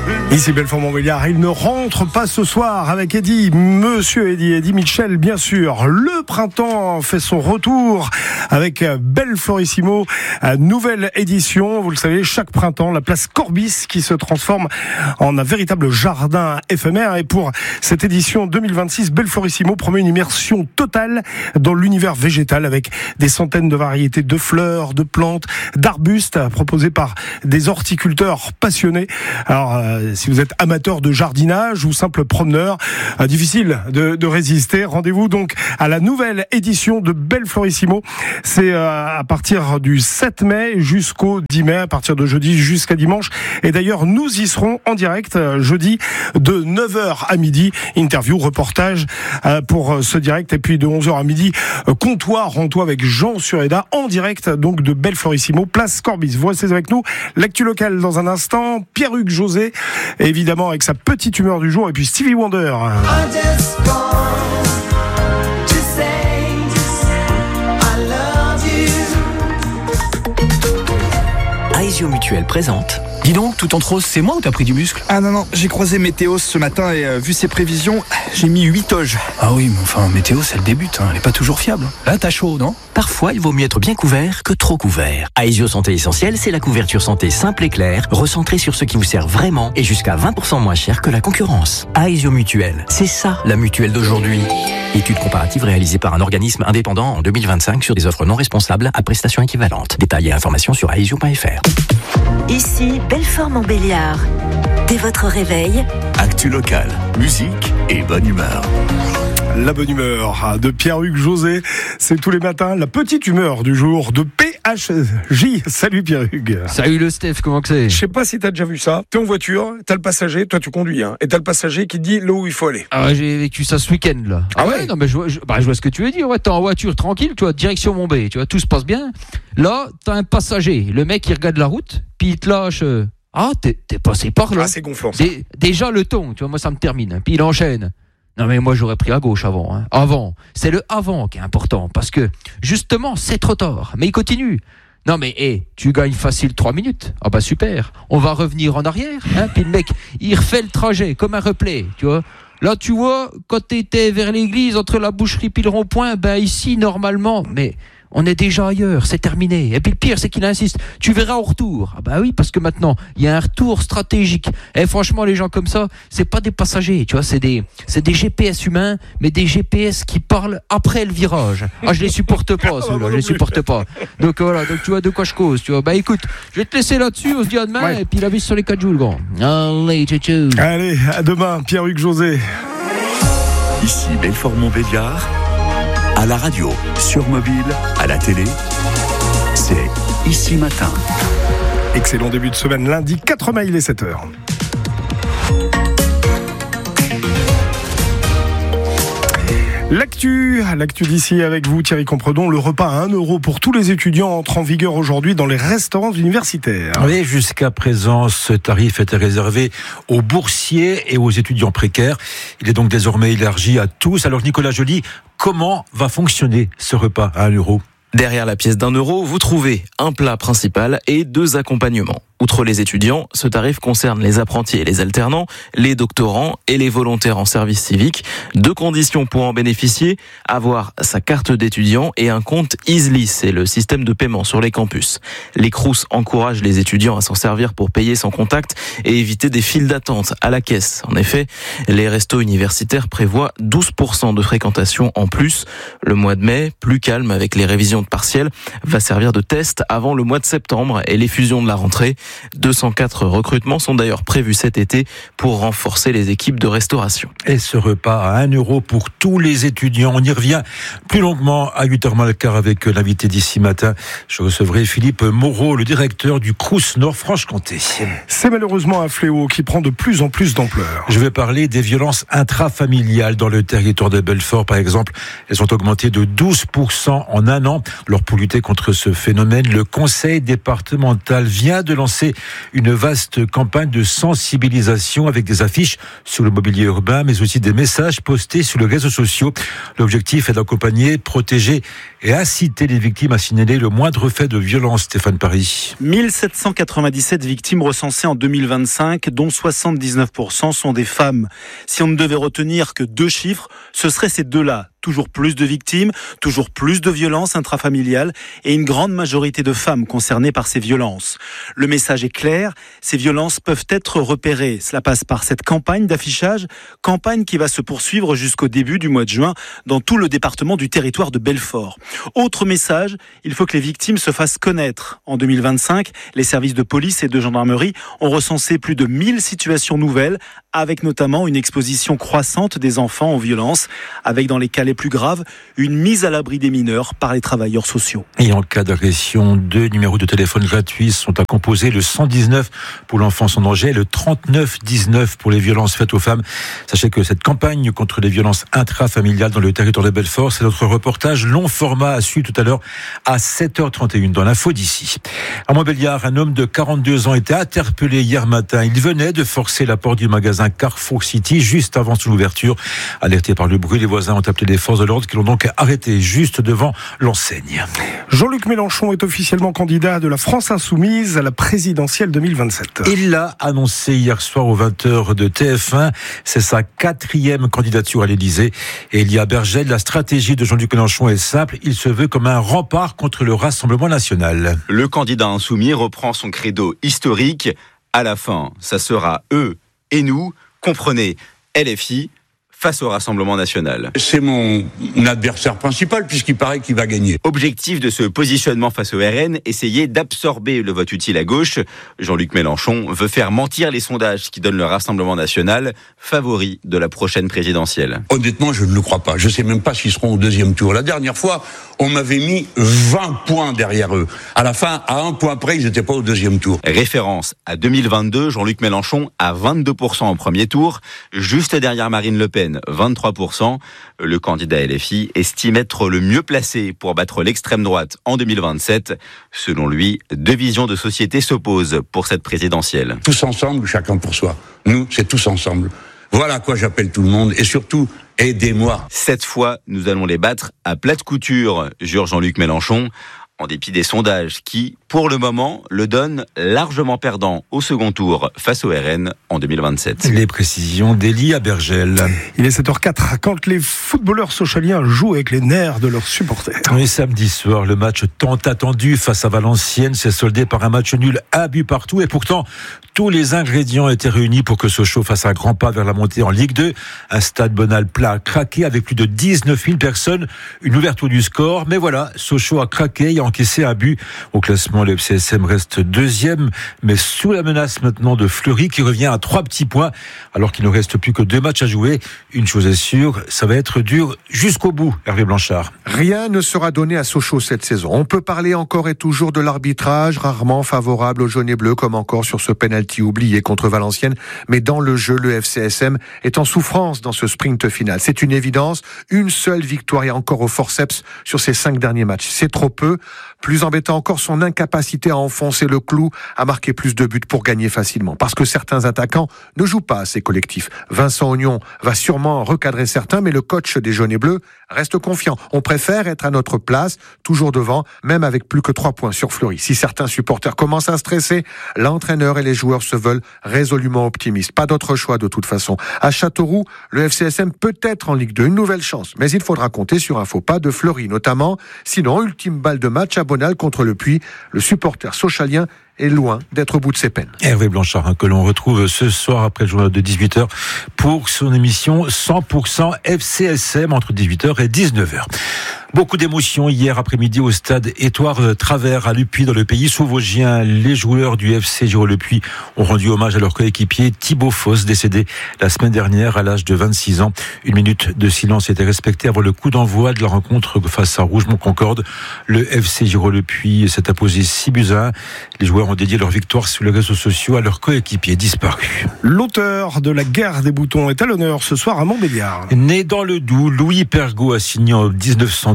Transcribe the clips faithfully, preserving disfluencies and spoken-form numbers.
Ici Belfort-Montbéliard, il ne rentre pas ce soir avec Eddie, Monsieur Eddie, Eddie Mitchell bien sûr. Le printemps fait son retour avec Belflorissimo, nouvelle édition. Vous le savez, chaque printemps, la place Corbis qui se transforme en un véritable jardin éphémère. Et pour cette édition deux mille vingt-six, Belflorissimo promet une immersion totale dans l'univers végétal avec des centaines de variétés de fleurs, de plantes, d'arbustes proposés par des horticulteurs passionnés. Alors, euh, si vous êtes amateur de jardinage ou simple promeneur, euh, difficile de, de résister. Rendez-vous donc à la nouvelle édition de Belflorissimo. C'est euh, à partir du sept mai jusqu'au dix mai, à partir de jeudi jusqu'à dimanche. Et d'ailleurs, nous y serons en direct euh, jeudi de neuf heures à midi. Interview, reportage euh, pour euh, ce direct. Et puis de onze heures à midi, euh, comptoir Rantois avec Jean Sureda en direct donc de Belflorissimo, place Corbis. Vous restez avec nous. L'actu locale dans un instant. Pierre-Hugues José, évidemment avec sa petite humeur du jour, et puis Stevie Wonder. Aesio Mutuelle présente. Dis donc, tout en rose, c'est moi ou t'as pris du muscle? Ah non, non, j'ai croisé Météos ce matin et euh, vu ses prévisions, j'ai mis huit toges. Ah oui, mais enfin, Météos, elle débute, hein, elle est pas toujours fiable. Là, t'as chaud, non? Parfois, il vaut mieux être bien couvert que trop couvert. Aesio Santé Essentielle, c'est la couverture santé simple et claire, recentrée sur ce qui vous sert vraiment et jusqu'à vingt pour cent moins cher que la concurrence. Aesio Mutuelle, c'est ça, la mutuelle d'aujourd'hui. Étude comparative réalisée par un organisme indépendant en deux mille vingt-cinq sur des offres non responsables à prestations équivalentes. Détails et informations sur aesio point f r. Ici, Belfort-Montbéliard. Dès votre réveil, actu locale, musique et bonne humeur. La bonne humeur de Pierre-Hugues José, c'est tous les matins la petite humeur du jour de P H J. Salut Pierre-Hugues. Salut le Steph, comment que c'est? Je sais pas si t'as déjà vu ça. T'es en voiture, t'as le passager, toi tu conduis, hein, et t'as le passager qui te dit là où il faut aller. Ah ouais, j'ai vécu ça ce week-end là. Ah ouais, non mais je vois, je, bah, je vois ce que tu veux dire. Ouais, t'es en voiture tranquille, tu vois, direction Montbé, tu vois, tout se passe bien. Là, t'as un passager, le mec il regarde la route, puis il te lâche. Euh, ah, t'es, t'es passé par là. Ah, c'est gonflant. Ça. Dé, déjà le ton, tu vois, moi ça me termine. Puis il enchaîne. Non mais moi j'aurais pris à gauche avant. Hein. Avant, c'est le avant qui est important parce que justement c'est trop tard. Mais il continue. Non mais hé, hey, tu gagnes facile trois minutes. Ah bah super. On va revenir en arrière. Hein. Puis le mec, il refait le trajet comme un replay, tu vois. Là tu vois, quand t'étais vers l'église entre la boucherie puis le rond-point, ben ici normalement, mais on est déjà ailleurs, c'est terminé. Et puis le pire, c'est qu'il insiste. Tu verras au retour. Ah bah oui, parce que maintenant, il y a un retour stratégique. Et franchement, les gens comme ça, c'est pas des passagers, tu vois, c'est des, c'est des G P S humains, mais des G P S qui parlent après le virage. Ah, je les supporte pas, ceux-là, je les supporte pas. Donc voilà, donc tu vois de quoi je cause, tu vois. Bah écoute, je vais te laisser là-dessus, on se dit à demain, ouais. Et puis la vis sur les quatre jours, le grand. Allez, tchou tchou. Allez, à demain, Pierre-Hugues José. Ici Belfort-Montbéliard. À la radio, sur mobile, à la télé, c'est Ici Matin. Excellent début de semaine, lundi quatre mai, il est sept heures. L'actu, l'actu d'ici avec vous Thierry Compredon, le repas à un euro pour tous les étudiants entre en vigueur aujourd'hui dans les restaurants universitaires. Oui, jusqu'à présent, ce tarif était réservé aux boursiers et aux étudiants précaires. Il est donc désormais élargi à tous. Alors Nicolas Joly, comment va fonctionner ce repas à un euro ? Derrière la pièce d'un euro, vous trouvez un plat principal et deux accompagnements. Outre les étudiants, ce tarif concerne les apprentis et les alternants, les doctorants et les volontaires en service civique. Deux conditions pour en bénéficier, avoir sa carte d'étudiant et un compte Easly, c'est le système de paiement sur les campus. Les Crous encouragent les étudiants à s'en servir pour payer sans contact et éviter des files d'attente à la caisse. En effet, les restos universitaires prévoient douze pour cent de fréquentation en plus. Le mois de mai, plus calme avec les révisions de partiels, va servir de test avant le mois de septembre et les fusions de la rentrée. deux cent quatre recrutements sont d'ailleurs prévus cet été pour renforcer les équipes de restauration. Et ce repas à un euro pour tous les étudiants, on y revient plus longuement à huit heures moins le quart avec l'invité d'ici matin. Je recevrai Philippe Moreau, le directeur du Crous Nord-Franche-Comté. C'est malheureusement un fléau qui prend de plus en plus d'ampleur. Je vais parler des violences intrafamiliales dans le territoire de Belfort, par exemple. Elles ont augmenté de douze pour cent en un an. Alors pour lutter contre ce phénomène, le conseil départemental vient de lancer lancé une vaste campagne de sensibilisation avec des affiches sur le mobilier urbain, mais aussi des messages postés sur les réseaux sociaux. L'objectif est d'accompagner, protéger et inciter les victimes à signaler le moindre fait de violence. Stéphane Paris. mille sept cent quatre-vingt-dix-sept victimes recensées en deux mille vingt-cinq, dont soixante-dix-neuf pour cent sont des femmes. Si on ne devait retenir que deux chiffres, ce seraient ces deux-là. Toujours plus de victimes, toujours plus de violences intrafamiliales et une grande majorité de femmes concernées par ces violences. Le message est clair, ces violences peuvent être repérées. Cela passe par cette campagne d'affichage, campagne qui va se poursuivre jusqu'au début du mois de juin dans tout le département du territoire de Belfort. Autre message, il faut que les victimes se fassent connaître. En deux mille vingt-cinq, les services de police et de gendarmerie ont recensé plus de mille situations nouvelles, avec notamment une exposition croissante des enfants aux violences, avec dans les cas les plus graves, une mise à l'abri des mineurs par les travailleurs sociaux. Et en cas d'agression, deux numéros de téléphone gratuits sont à composer, le cent dix-neuf pour l'enfance en danger et le trente-neuf dix-neuf pour les violences faites aux femmes. Sachez que cette campagne contre les violences intrafamiliales dans le territoire de Belfort, c'est notre reportage long format à suivre tout à l'heure à sept heures trente et une dans l'info d'ici. À Montbéliard, un homme de quarante-deux ans était interpellé hier matin. Il venait de forcer la porte du magasin Carrefour City juste avant son ouverture. Alertés par le bruit, les voisins ont appelé les forces de l'ordre qui l'ont donc arrêté juste devant l'enseigne. Jean-Luc Mélenchon est officiellement candidat de la France Insoumise à la présidentielle deux mille vingt-sept. Il l'a annoncé hier soir aux vingt heures de T F un. C'est sa quatrième candidature à l'Élysée. Et il y a Bergel, la stratégie de Jean-Luc Mélenchon est simple. Il se veut comme un rempart contre le Rassemblement national. Le candidat insoumis reprend son credo historique. À la fin, ça sera eux et nous. Comprenez, L F I face au Rassemblement national. C'est mon adversaire principal puisqu'il paraît qu'il va gagner. Objectif de ce positionnement face au R N, essayer d'absorber le vote utile à gauche. Jean-Luc Mélenchon veut faire mentir les sondages qui donnent le Rassemblement national favori de la prochaine présidentielle. Honnêtement, je ne le crois pas. Je ne sais même pas s'ils seront au deuxième tour. La dernière fois, on m'avait mis vingt points derrière eux. À la fin, à un point près, ils n'étaient pas au deuxième tour. Référence à deux mille vingt-deux, Jean-Luc Mélenchon à vingt-deux pour cent au premier tour, juste derrière Marine Le Pen, vingt-trois pour cent. Le candidat L F I estime être le mieux placé pour battre l'extrême droite en deux mille vingt-sept. Selon lui, deux visions de société s'opposent pour cette présidentielle. Tous ensemble, chacun pour soi. Nous, c'est tous ensemble. Voilà à quoi j'appelle tout le monde et surtout, aidez-moi. Cette fois, nous allons les battre à plate couture, jure Jean-Luc Mélenchon, en dépit des sondages qui, pour le moment, le donnent largement perdant au second tour face au R N en deux mille vingt-sept. Les précisions d'Élie à Bergel. Il est sept heures quatre, quand les footballeurs sochaliens jouent avec les nerfs de leurs supporters. Oui, samedi soir, le match tant attendu face à Valenciennes s'est soldé par un match nul, un but partout, et pourtant, tous les ingrédients étaient réunis pour que Sochaux fasse un grand pas vers la montée en Ligue deux. Un stade Bonal plat craqué avec plus de dix-neuf mille personnes, une ouverture du score, mais voilà, Sochaux a craqué et a encaissé un but. Au classement, le F C S M reste deuxième, mais sous la menace maintenant de Fleury qui revient à trois petits points, alors qu'il ne reste plus que deux matchs à jouer. Une chose est sûre, ça va être dur jusqu'au bout, Hervé Blanchard. Rien ne sera donné à Sochaux cette saison. On peut parler encore et toujours de l'arbitrage, rarement favorable aux jaunes et bleus, comme encore sur ce penalty oublié contre Valenciennes, mais dans le jeu, le F C S M est en souffrance dans ce sprint final. C'est une évidence, une seule victoire et encore au forceps sur ces cinq derniers matchs. C'est trop peu. Plus embêtant encore, son incapacité à enfoncer le clou, à marquer plus de buts pour gagner facilement. Parce que certains attaquants ne jouent pas assez collectif. Vincent Ognon va sûrement recadrer certains, mais le coach des jaunes et bleus reste confiant. On préfère être à notre place, toujours devant, même avec plus que trois points sur Fleury. Si certains supporters commencent à stresser, l'entraîneur et les joueurs se veulent résolument optimistes. Pas d'autre choix de toute façon. À Châteauroux, le F C S M peut être en Ligue deux, une nouvelle chance. Mais il faudra compter sur un faux pas de Fleury, notamment. Sinon, ultime balle de match à Bonal contre le Puy. Le supporter sochalien est loin d'être au bout de ses peines. Hervé Blanchard, hein, que l'on retrouve ce soir après le journal de dix-huit heures pour son émission cent pour cent F C S M entre dix-huit heures et dix-neuf heures. Beaucoup d'émotions hier après-midi au stade Étoile Travers à Lupuy dans le pays sous-vosgien. Les joueurs du F C Girolles-Lepuy ont rendu hommage à leur coéquipier Thibaut Foss, décédé la semaine dernière à l'âge de vingt-six ans. Une minute de silence était respectée avant le coup d'envoi de la rencontre face à Rougemont-Concorde. Le F C Girolles-Lepuy s'est imposé six buts à un. Les joueurs ont dédié leur victoire sur les réseaux sociaux à leur coéquipier disparu. L'auteur de La Guerre des boutons est à l'honneur ce soir à Montbéliard. Né dans le Doubs, Louis Pergaud a signé en dix-neuf cent douze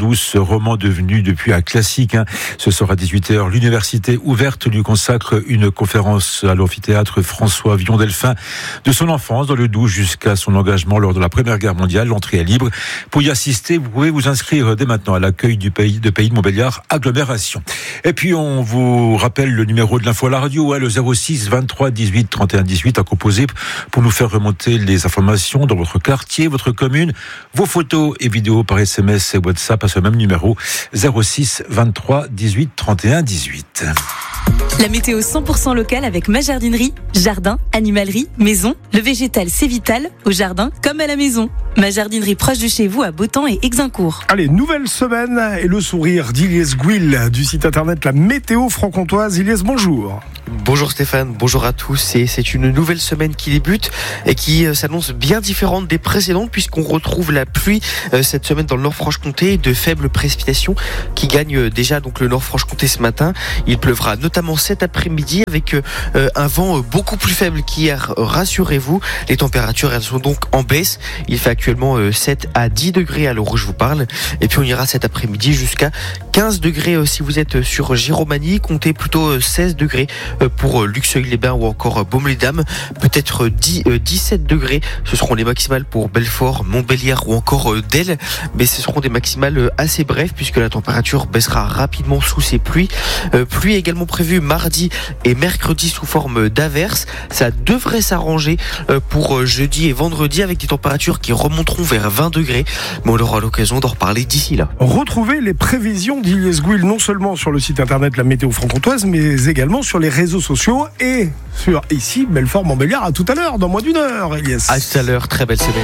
douze, ce roman devenu depuis un classique. Hein. Ce soir à dix-huit heures, l'université ouverte lui consacre une conférence à l'amphithéâtre François Villon-Delphin de son enfance dans le douze jusqu'à son engagement lors de la Première Guerre mondiale. L'entrée est libre. Pour y assister, vous pouvez vous inscrire dès maintenant à l'accueil du pays de Pays de Montbéliard Agglomération. Et puis on vous rappelle le numéro de l'info à la radio, hein, le zéro six vingt-trois dix-huit trente et un dix-huit à composer pour nous faire remonter les informations dans votre quartier, votre commune, vos photos et vidéos par S M S et WhatsApp à ce même numéro zéro six vingt-trois dix-huit trente et un dix-huit. La météo cent pour cent locale avec ma jardinerie, jardin, animalerie, maison. Le végétal, c'est vital, au jardin comme à la maison. Ma jardinerie proche de chez vous à Beautemps et Exincourt. Allez, nouvelle semaine et le sourire d'Iliès Gouil du site internet La Météo Franc-Comtoise. Iliès, bonjour. Bonjour Stéphane, bonjour à tous. Et c'est une nouvelle semaine qui débute et qui s'annonce bien différente des précédentes puisqu'on retrouve la pluie cette semaine dans le Nord-Franche-Comté, de faibles précipitations qui gagnent déjà donc le Nord-Franche-Comté ce matin. Il pleuvra notamment cet après-midi avec un vent beaucoup plus faible qu'hier. Rassurez-vous, les températures elles sont donc en baisse. Il fait actuellement sept à dix degrés à l'heure où je vous parle. Et puis on ira cet après-midi jusqu'à quinze degrés si vous êtes sur Giromagny. Comptez plutôt seize degrés pour Luxeuil-les-Bains ou encore Baume-les-Dames. Peut-être dix, dix-sept degrés. Ce seront les maximales pour Belfort, Montbéliard ou encore Delle. Mais ce seront des maximales assez brèves puisque la température baissera rapidement sous ces pluies. Euh, pluie également prévue mardi et mercredi sous forme d'averses. Ça devrait s'arranger pour jeudi et vendredi avec des températures qui remonteront vers vingt degrés. Mais on aura l'occasion d'en reparler d'ici là. Retrouvez les prévisions d'Iliès Gouil non seulement sur le site internet La Météo Franc-Comtoise, mais également sur les réseaux sociaux et sur ici Belfort-Montbéliard. À tout à l'heure, dans moins d'une heure, Iliès. À tout à l'heure, très belle semaine.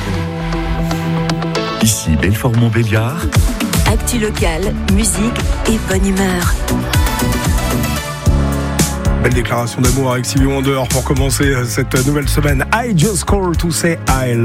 Ici Belfort-Montbéliard. Actu locale, musique et bonne humeur. Belle déclaration d'amour avec Stevie Wonder pour commencer cette nouvelle semaine. I just call to say I